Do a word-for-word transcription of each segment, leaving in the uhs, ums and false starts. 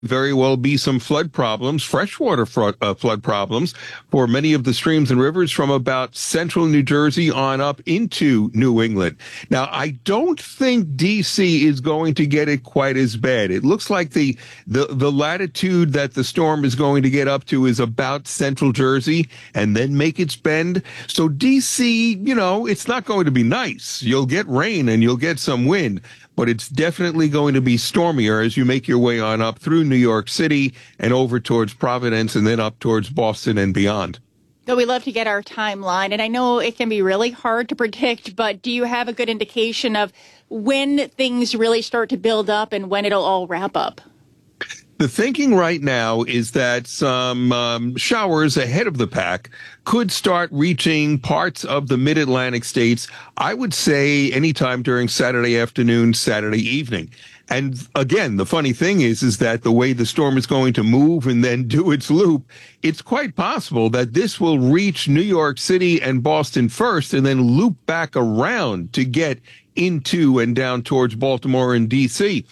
very well be some flood problems, freshwater flood, uh, flood problems for many of the streams and rivers from about central New Jersey on up into New England. Now, I don't think D C is going to get it quite as bad. It looks like the, the, the latitude that the storm is going to get up to is about central Jersey and then make its bend. So D C, you know, it's not going to be nice. You'll get rain and you'll get some wind, but it's definitely going to be stormier as you make your way on up through New York City and over towards Providence and then up towards Boston and beyond. So we love to get our timeline, and I know it can be really hard to predict, but do you have a good indication of when things really start to build up and when it'll all wrap up? The thinking right now is that some um, showers ahead of the pack could start reaching parts of the mid-Atlantic states, I would say anytime during Saturday afternoon, Saturday evening. And again, the funny thing is, is that the way the storm is going to move and then do its loop, it's quite possible that this will reach New York City and Boston first and then loop back around to get into and down towards Baltimore and D C.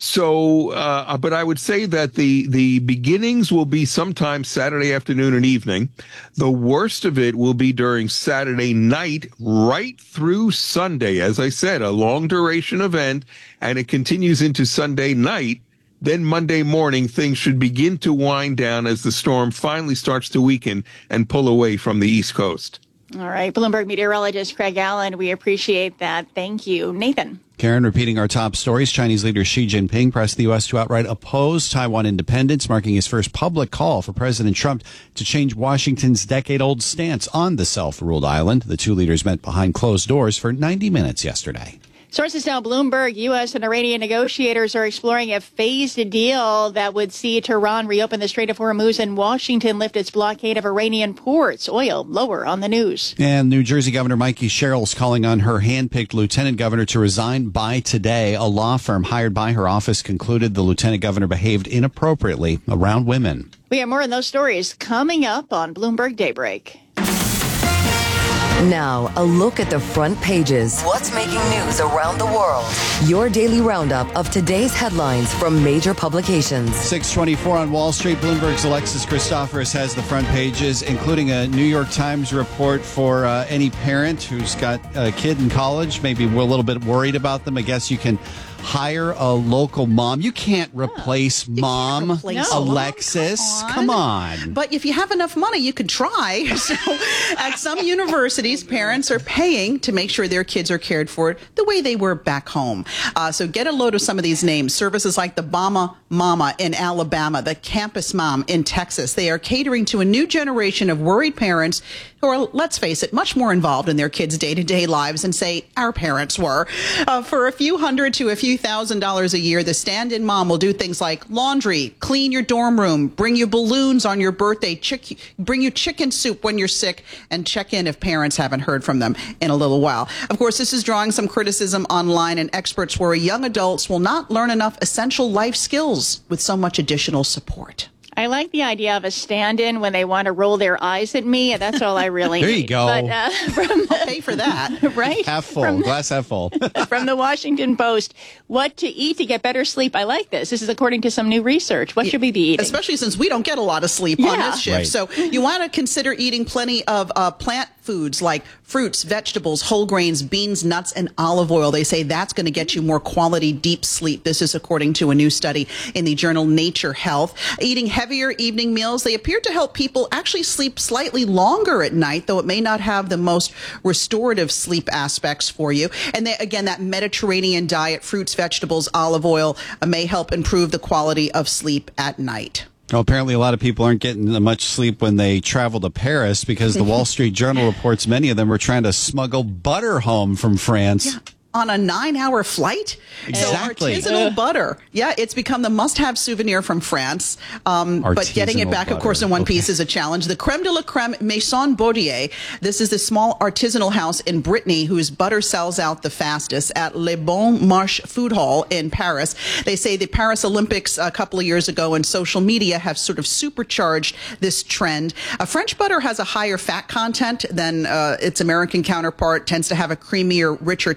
So, uh, but I would say that the, the beginnings will be sometime Saturday afternoon and evening. The worst of it will be during Saturday night, right through Sunday. As I said, a long duration event, and it continues into Sunday night. Then Monday morning, things should begin to wind down as the storm finally starts to weaken and pull away from the East Coast. All right. Bloomberg meteorologist Craig Allen, we appreciate that. Thank you. Nathan. Karen, repeating our top stories, Chinese leader Xi Jinping pressed the U S to outright oppose Taiwan independence, marking his first public call for President Trump to change Washington's decade-old stance on the self-ruled island. The two leaders met behind closed doors for ninety minutes yesterday. Sources tell Bloomberg U S and Iranian negotiators are exploring a phased deal that would see Tehran reopen the Strait of Hormuz and Washington lift its blockade of Iranian ports. Oil lower on the news. And New Jersey Governor Mikey Sherrill's calling on her handpicked lieutenant governor to resign by today. A law firm hired by her office concluded the lieutenant governor behaved inappropriately around women. We have more on those stories coming up on Bloomberg Daybreak. Now, a look at the front pages. What's making news around the world? Your daily roundup of today's headlines from major publications. six twenty-four on Wall Street. Bloomberg's Alexis Christoforous has the front pages, including a New York Times report for uh, any parent who's got a kid in college. Maybe we're a little bit worried about them. I guess you can hire a local mom. You can't replace You mom, can't replace no. Alexis. Mom. Come on. Come on. But if you have enough money, you could try. So at some universities, parents are paying to make sure their kids are cared for the way they were back home. Uh, so get a load of some of these names. Services like the Bama Mama in Alabama, the Campus Mom in Texas. They are catering to a new generation of worried parents who are, let's face it, much more involved in their kids' day-to-day lives than, say, our parents were. Uh, for a few hundred to a few thousand dollars a year, the stand-in mom will do things like laundry, clean your dorm room, bring you balloons on your birthday, chick- bring you chicken soup when you're sick, and check in if parents haven't heard from them in a little while. Of course, this is drawing some criticism online, and experts worry young adults will not learn enough essential life skills with so much additional support. I like the idea of a stand-in when they want to roll their eyes at me. That's all I really there need. you go. But, uh, from the, I'll pay for that. Right? Half full. From, Glass half full. from the Washington Post, what to eat to get better sleep. I like this. This is according to some new research. What should we be eating? Especially since we don't get a lot of sleep Yeah. on this shift. Right. So you want to consider eating plenty of uh, plant foods like fruits, vegetables, whole grains, beans, nuts, and olive oil. They say that's going to get you more quality, deep sleep. This is according to a new study in the journal Nature Health. Eating heavier evening meals, they appear to help people actually sleep slightly longer at night, though it may not have the most restorative sleep aspects for you. And they, again, that Mediterranean diet, fruits, vegetables, olive oil, uh, may help improve the quality of sleep at night. Well, apparently a lot of people aren't getting much sleep when they travel to Paris because the Wall Street Journal reports many of them were trying to smuggle butter home from France. Yeah. On a nine-hour flight. Exactly. So artisanal uh. butter. Yeah, it's become the must-have souvenir from France. Um, but getting it back, butter. of course, in one okay. piece is a challenge. The creme de la creme Maison Baudier. This is the small artisanal house in Brittany whose butter sells out the fastest at Le Bon Marché Food Hall in Paris. They say the Paris Olympics a couple of years ago and social media have sort of supercharged this trend. Uh, French butter has a higher fat content than uh, its American counterpart, tends to have a creamier, richer texture.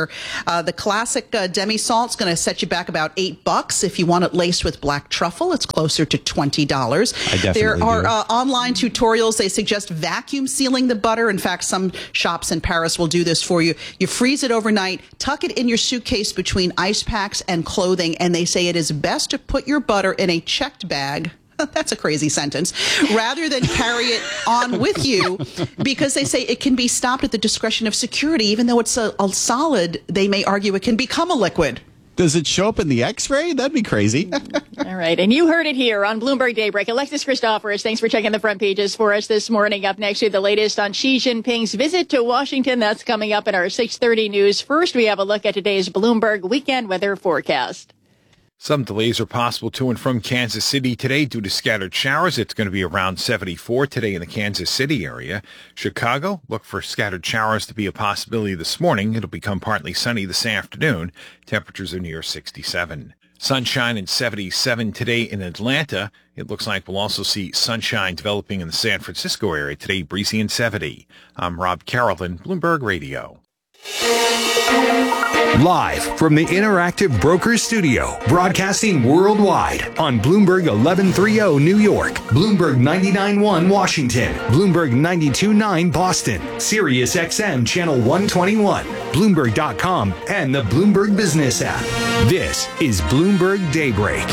temperature. Uh, the classic uh, demi-salt is going to set you back about eight bucks. If you want it laced with black truffle, it's closer to twenty dollars. I definitely There are do. uh, online tutorials. They suggest vacuum sealing the butter. In fact, some shops in Paris will do this for you. You freeze it overnight, tuck it in your suitcase between ice packs and clothing, and they say it is best to put your butter in a checked bag. That's a crazy sentence. Rather than carry it on with you, because they say it can be stopped at the discretion of security. Even though it's a, a solid, they may argue it can become a liquid. Does it show up in the X-ray? That'd be crazy. All right. And you heard it here on Bloomberg Daybreak. Alexis Christoforous, thanks for checking the front pages for us this morning. Up next, the latest on Xi Jinping's visit to Washington. That's coming up in our six thirty news. First, we have a look at today's Bloomberg weekend weather forecast. Some delays are possible to and from Kansas City today due to scattered showers. It's going to be around seventy-four today in the Kansas City area. Chicago, look for scattered showers to be a possibility this morning. It'll become partly sunny this afternoon. Temperatures are near sixty-seven. Sunshine and seventy-seven today in Atlanta. It looks like we'll also see sunshine developing in the San Francisco area today, breezy and seventy. I'm Rob Carrollton, Bloomberg Radio. Live from the Interactive Brokers Studio, broadcasting worldwide on Bloomberg eleven thirty New York, Bloomberg ninety-nine point one Washington, Bloomberg ninety-two point nine Boston, Sirius X M Channel one twenty-one, Bloomberg dot com, and the Bloomberg Business app. This is Bloomberg Daybreak.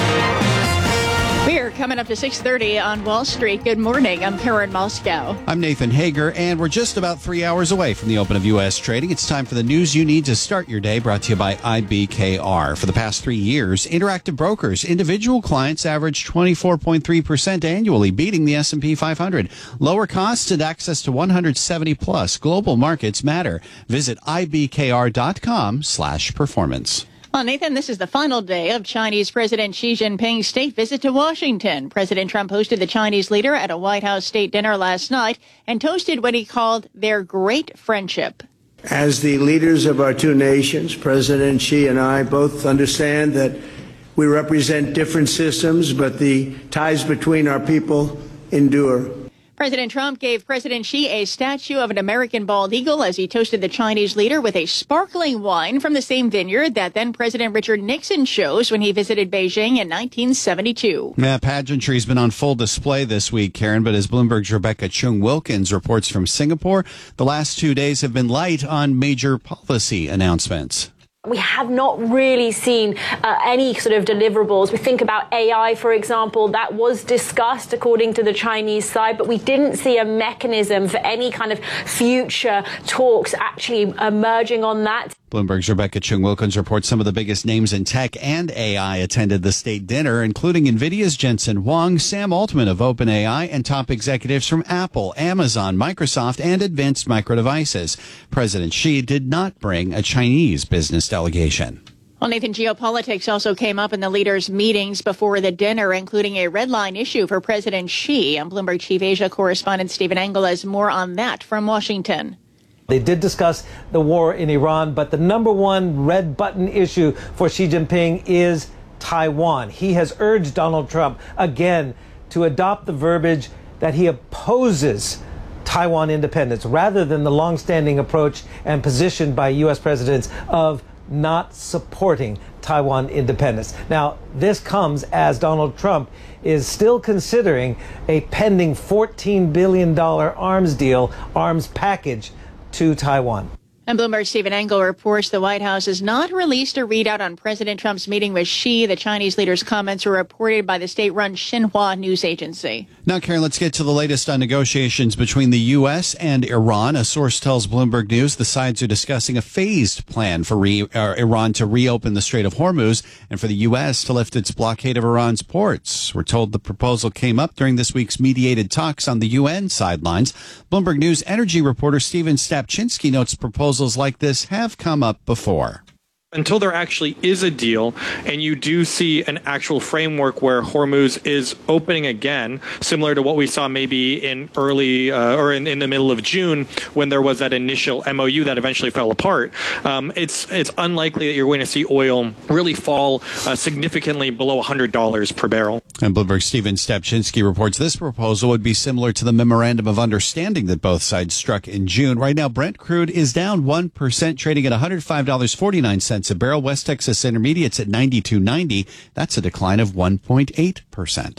We're coming up to six thirty on Wall Street. Good morning. I'm Karen Moscow. I'm Nathan Hager, and we're just about three hours away from the open of U S trading. It's time for the news you need to start your day, brought to you by I B K R. For the past three years, Interactive Brokers individual clients averaged twenty-four point three percent annually, beating the S and P five hundred. Lower costs and access to one hundred seventy plus global markets matter. Visit I B K R dot com slash performance. Well, Nathan, this is the final day of Chinese President Xi Jinping's state visit to Washington. President Trump hosted the Chinese leader at a White House state dinner last night and toasted what he called their great friendship. As the leaders of our two nations, President Xi and I both understand that we represent different systems, but the ties between our people endure. President Trump gave President Xi a statue of an American bald eagle as he toasted the Chinese leader with a sparkling wine from the same vineyard that then President Richard Nixon chose when he visited Beijing in nineteen seventy-two. Yeah, pageantry's been on full display this week, Karen, but as Bloomberg's Rebecca Chung Wilkins reports from Singapore, the last two days have been light on major policy announcements. We have not really seen uh, any sort of deliverables. We think about A I, for example, that was discussed according to the Chinese side, but we didn't see a mechanism for any kind of future talks actually emerging on that. Bloomberg's Rebecca Chung Wilkins reports some of the biggest names in tech and A I attended the state dinner, including NVIDIA's Jensen Huang, Sam Altman of OpenAI, and top executives from Apple, Amazon, Microsoft, and Advanced Micro Devices. President Xi did not bring a Chinese business delegation. Well, Nathan, geopolitics also came up in the leaders' meetings before the dinner, including a red line issue for President Xi. And Bloomberg Chief Asia correspondent Stephen Engel has more on that from Washington. They did discuss the war in Iran, but the number one red button issue for Xi Jinping is Taiwan. He has urged Donald Trump again to adopt the verbiage that he opposes Taiwan independence rather than the longstanding approach and position by U S presidents of not supporting Taiwan independence. Now, this comes as Donald Trump is still considering a pending fourteen billion dollars arms deal, arms package to Taiwan. And Bloomberg's Stephen Engel reports the White House has not released a readout on President Trump's meeting with Xi. The Chinese leader's comments were reported by the state-run Xinhua news agency. Now, Karen, let's get to the latest on negotiations between the U S and Iran. A source tells Bloomberg News the sides are discussing a phased plan for re- uh, Iran to reopen the Strait of Hormuz and for the U S to lift its blockade of Iran's ports. We're told the proposal came up during this week's mediated talks on the U N sidelines. Bloomberg News energy reporter Stephen Stapczynski notes proposals like this have come up before. Until there actually is a deal and you do see an actual framework where Hormuz is opening again, similar to what we saw maybe in early uh, or in, in the middle of June when there was that initial M O U that eventually fell apart, um, it's it's unlikely that you're going to see oil really fall uh, significantly below one hundred dollars per barrel. And Bloomberg's Stephen Stepchinsky reports this proposal would be similar to the memorandum of understanding that both sides struck in June. Right now, Brent crude is down one percent, trading at one hundred five dollars and forty-nine cents a barrel. West Texas Intermediates at ninety-two ninety. That's a decline of one point eight percent.